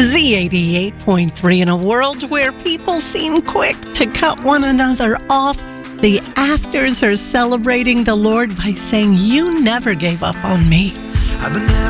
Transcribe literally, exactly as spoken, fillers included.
Z eighty-eight point three. In a world where people seem quick to cut one another off, the Afters are celebrating the Lord by saying, "You never gave up on me." I've been there